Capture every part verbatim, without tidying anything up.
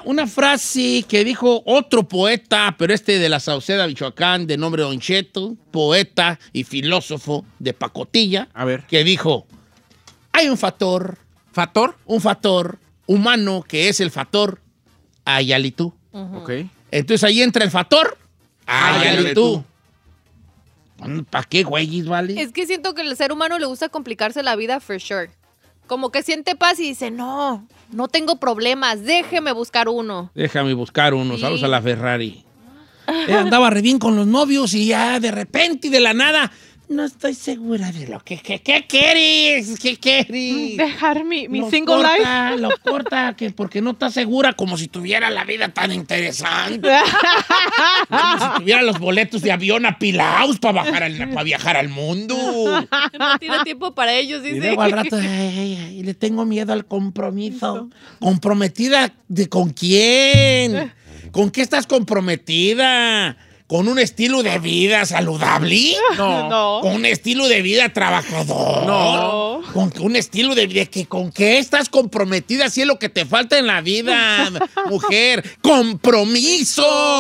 una frase que dijo otro poeta, pero este de la Sauceda, Michoacán, de nombre Don Cheto, poeta y filósofo de pacotilla. A ver. Que dijo, hay un factor. ¿Factor? Un factor humano que es el factor Ayalitú. Uh-huh. Ok. Entonces ahí entra el factor Ayalitú. ¿Para qué, güeyes, vale? Es que siento que al ser humano le gusta complicarse la vida, for sure. Como que siente paz y dice, no, no tengo problemas, déjeme buscar uno. Déjame buscar uno, Sí. saludos a la Ferrari. Él andaba re bien con los novios y ya de repente y de la nada, no estoy segura de lo que... ¿Qué, qué quieres? ¿Qué quieres? Dejar mi, mi Lo single corta, life. Lo corta, que porque no está segura, como si tuviera la vida tan interesante. Como si tuviera los boletos de avión apilados para bajar al, para viajar al mundo. No tiene tiempo para ellos, Y dice. luego al rato, ay, ay, ay, le tengo miedo al compromiso. ¿Comprometida de con quién? ¿Con qué estás comprometida? ¿Con un estilo de vida saludable? No. No. ¿Con un estilo de vida trabajador? No. ¿Con un estilo de vida que con qué estás comprometida si es lo que te falta en la vida, mujer? ¡Compromiso!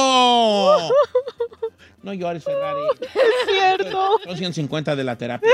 No llores, Ferrari. Es cierto. Son ciento cincuenta de la terapia.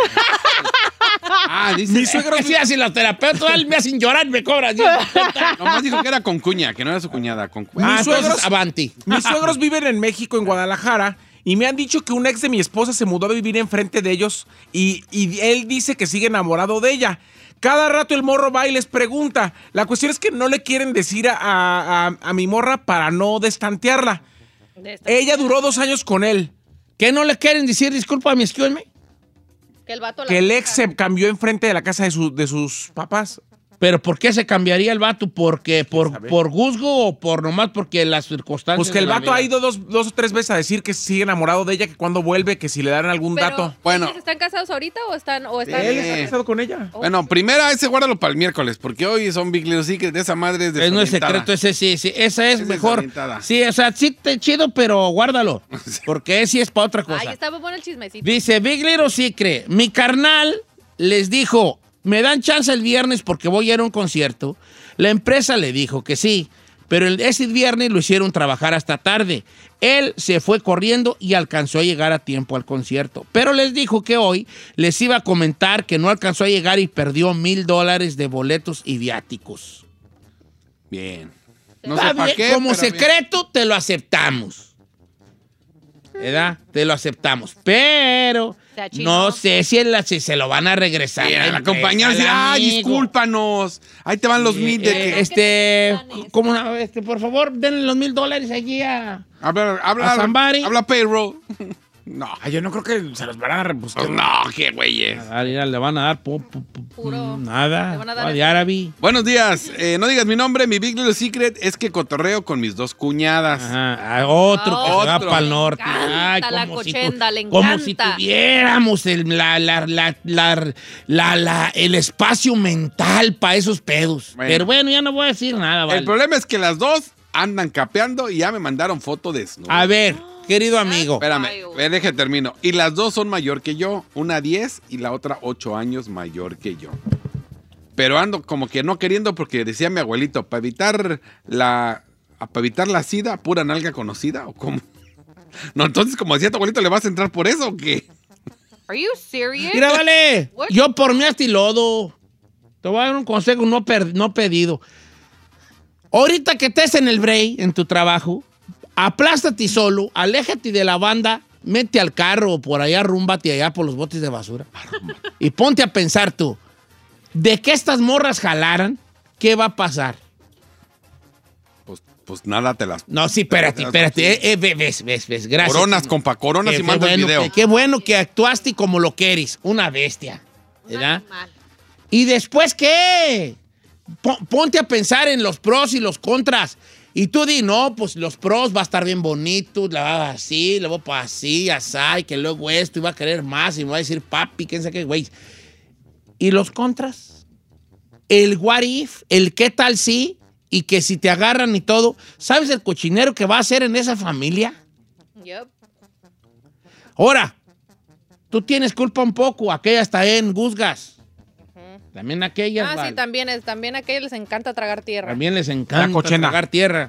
Ah, dice. Mi suegro sí, así los terapeutas me hacen llorar, me cobran ciento cincuenta. Nomás dijo que era con cuña, que no era su cuñada. Con cu- Ah, Mis suegros- entonces, avanti. Mis suegros viven en México, en Guadalajara, y me han dicho que un ex de mi esposa se mudó a vivir enfrente de ellos y, y él dice que sigue enamorado de ella. Cada rato el morro va y les pregunta. La cuestión es que no le quieren decir a, a- a- a mi morra para no destantearla. Ella duró dos años con él. ¿Qué no le quieren decir? Disculpa, mi excuse me. Que el vato la Que el ex busca. se cambió enfrente de la casa de, su- de sus papás. ¿Pero por qué se cambiaría el vato? ¿Porque por, sabe? por juzgo o por nomás porque las circunstancias? Pues que el de la vato vida? ha ido dos, dos o tres veces a decir que sigue enamorado de ella, que cuando vuelve, que si le dan algún Pero, dato. Bueno. ¿ellos ¿están casados ahorita o están...? O están Él está casado con ella. Bueno, primera, ese guárdalo para el miércoles, porque hoy son Big Little Secret. Esa madre es de Es no es secreto, ese sí, sí. Esa es Es mejor. desorientada. Sí, o sea, sí te chido, pero guárdalo. Porque ese sí es para otra cosa. Ay, estaba bueno el chismecito. Dice Big Little Secret, mi carnal les dijo, me dan chance el viernes porque voy a ir a un concierto. La empresa le dijo que sí, pero el, ese viernes lo hicieron trabajar hasta tarde. Él se fue corriendo y alcanzó a llegar a tiempo al concierto. Pero les dijo que hoy les iba a comentar que no alcanzó a llegar y perdió mil dólares de boletos y viáticos. Bien. No Está sé para bien, qué. como pero bien. secreto te lo aceptamos. ¿Verdad? Te lo aceptamos. Pero Sea chino. no sé si, en la- si se lo van a regresar. Sí, a a la empresa, compañía dice, al ay, amigo". discúlpanos. Ahí te van los Eh, mil de eh, que... este, planes. ¿cómo, este, por favor, denle los mil dólares allí a... Habla, habla, a somebody. habla payroll. No. Ay, yo no creo que se los van a rebuscar. Pues no, qué güeyes. A dar, mira, le van a dar pu- pu- pu- Puro. nada. Le van a dar Va de el- árabe. Buenos días. Eh, no digas mi nombre. Mi Big Little Secret es que cotorreo con mis dos cuñadas. Ajá, a otro Ah, que se va otro. para el norte. Le encanta la como si cochenda, tu- le Como si encanta. tuviéramos el, la, la, la, la, la- la- el espacio mental para esos pedos. Bueno. Pero bueno, ya no voy a decir nada, ¿vale? El problema es que las dos andan capeando y ya me mandaron foto de eso. A ver, querido amigo. Espérame, Ay, güey. ve, deje termino. Y las dos son mayor que yo. Una diez y la otra ocho años mayor que yo. Pero ando como que no queriendo porque decía mi abuelito, para evitar la para evitar la sida, pura nalga conocida o cómo. No, entonces como decía tu abuelito, ¿le vas a entrar por eso o qué? Are you serious? Mira, vale, What? yo por mí hasta y lodo. Te voy a dar un consejo no, per- no pedido. Ahorita que estés en el break, en tu trabajo, aplástate solo, aléjate de la banda, mete al carro o por allá, rúmbate allá por los botes de basura. Y ponte a pensar tú, ¿de qué estas morras jalaran? ¿Qué va a pasar? Pues, pues nada, te las... No, sí, espérate, espérate. Eh, eh, ve- ves, ves, ves, gracias. Coronas, compa, coronas Qué- y qué manda el bueno video. que- qué bueno que actuaste como lo que eres, una bestia, ¿verdad? ¿Y después qué? Po- Ponte a pensar en los pros y los contras. Y tú di, no, pues los pros va a estar bien bonito, la va así, luego para así, así, que luego esto, y va a querer más, y me va a decir papi, quién sabe qué, güey. ¿Y los contras? El what if, el qué tal si, y que si te agarran y todo. ¿Sabes el cochinero que va a hacer en esa familia? Yep. Ahora, tú tienes culpa un poco, aquella está en Guzgas. También aquellas, Ah, vale. sí, también, es, también a aquellos les encanta tragar tierra. También les encanta La cochena. tragar tierra.